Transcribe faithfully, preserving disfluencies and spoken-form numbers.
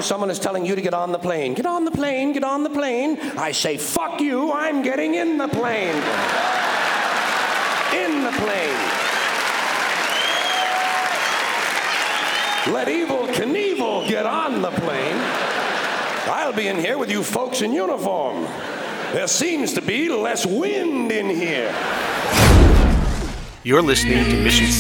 someone is telling you to get on the plane. Get on the plane, get on the plane. I say, fuck you, I'm getting in the plane. In the plane. Let Evel Knievel get on the plane. I'll be in here with you folks in uniform. There seems to be less wind in here. You're listening to Mission